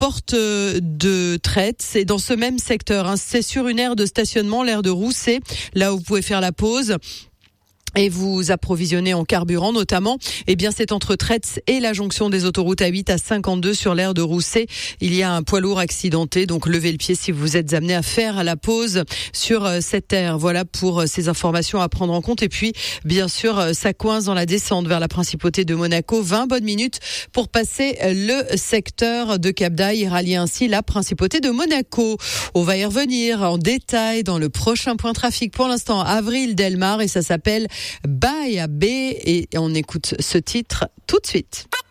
porte de Traite. C'est dans ce même secteur. C'est sur une aire de stationnement, l'aire de Rousset, là où vous pouvez faire la pause et vous approvisionner en carburant notamment. Eh bien, c'est entre Traite et la jonction des autoroutes A8 à 52 sur l'aire de Rousset. Il y a un poids lourd accidenté, donc levez le pied si vous êtes amené à faire la pause sur cette aire. Voilà pour ces informations à prendre en compte. Et puis, bien sûr, ça coince dans la descente vers la principauté de Monaco. 20 bonnes minutes pour passer le secteur de Cap-d'Aille et rallier ainsi la principauté de Monaco. On va y revenir en détail dans le prochain point trafic. Pour l'instant, Avril Delmar, et ça s'appelle Bye à B, et on écoute ce titre tout de suite.